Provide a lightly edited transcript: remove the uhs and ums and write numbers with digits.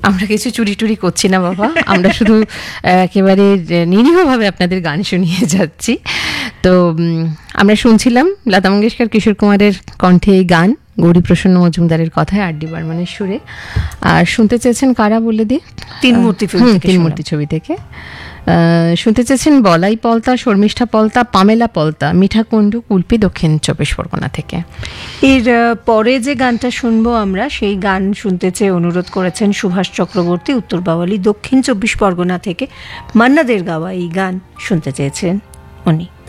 আমরা কিছু চুরি টুরি করছি না বাবা, আমরা শুধু একেবারে নিরীহভাবে আপনাদের গান শুনিয়ে যাচ্ছি। তো আমরা শুনছিলাম লতা মঙ্গেশকর, কিশোর কুমারের কণ্ঠে এই গান, গৌরীপ্রসন্ন মজুমদারের কথায় আর ডি বর্মনের সুরে। আর শুনতে চেয়েছেন কারা বলে দিই? তিনমূর্তি ছবি থেকে শুনতে চেয়েছেন বলাই পলতা, শর্মিষ্ঠা পলতা, পামেলা পলতা, মিঠা কুণ্ডু, কুলপি, দক্ষিণ 24 পরগনা থেকে। এর পরে যে গানটা শুনবো আমরা, সেই গান শুনতে চেয়ে অনুরোধ করেছেন সুভাষ চক্রবর্তী, উত্তর বাওয়ালি, দক্ষিণ 24 পরগনা থেকে। মান্না দের গাওয়া এই গান শুনতে চেয়েছেন উনি।